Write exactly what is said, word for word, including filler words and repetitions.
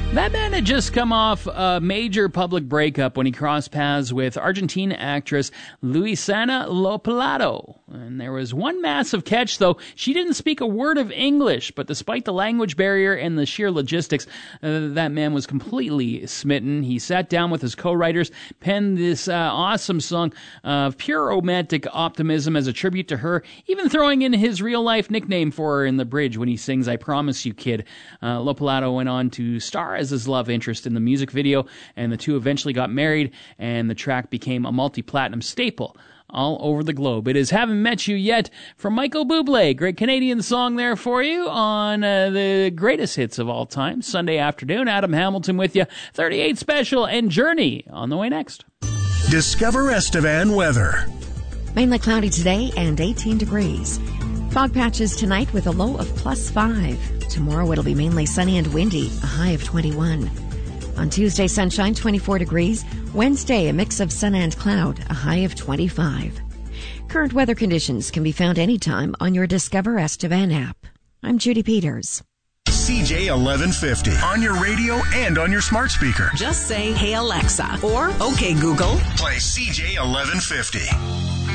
That man had just come off a major public breakup when he crossed paths with Argentine actress Luisana Lopilato. And there was one massive catch, though. She didn't speak a word of English, but despite the language barrier and the sheer logistics, uh, that man was completely smitten. He sat down with his co-writers, penned this uh, awesome song of pure romantic optimism as a tribute to her, even throwing in his real-life nickname for her in the bridge when he sings, "I Promise You, Kid." Uh, Lopilato went on to star as his love interest in the music video, and the two eventually got married, and the track became a multi-platinum staple all over the globe. It is Haven't Met You Yet from Michael Bublé. Great Canadian song there for you on uh, the greatest hits of all time. Sunday afternoon, Adam Hamilton with you. thirty-eight Special and Journey on the way next. Discover Estevan weather. Mainly cloudy today and eighteen degrees. Fog patches tonight with a low of plus five. Tomorrow it'll be mainly sunny and windy, a high of twenty-one. On Tuesday, sunshine, twenty-four degrees. Wednesday, a mix of sun and cloud, a high of twenty-five. Current weather conditions can be found anytime on your Discover Estevan app. I'm Judy Peters. C J eleven fifty on your radio and on your smart speaker. Just say, "Hey Alexa," or "Okay Google." Play C J eleven fifty.